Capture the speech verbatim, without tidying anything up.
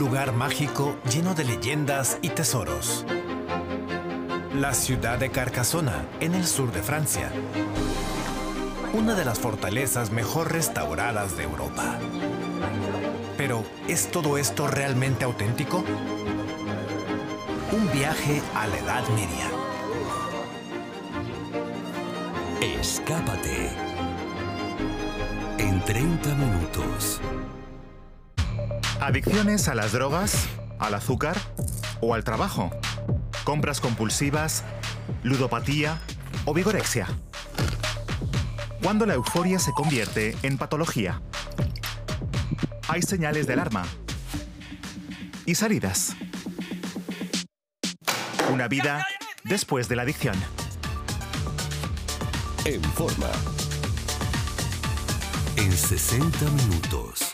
lugar mágico lleno de leyendas y tesoros. La ciudad de Carcassona, en el sur de Francia. Una de las fortalezas mejor restauradas de Europa. Pero, ¿es todo esto realmente auténtico? Un viaje a la Edad Media. Escápate en treinta minutos. Adicciones a las drogas, al azúcar o al trabajo. Compras compulsivas, ludopatía o vigorexia. ¿Cuándo la euforia se convierte en patología? Hay señales de alarma y salidas. Una vida después de la adicción. En Forma. En sesenta minutos.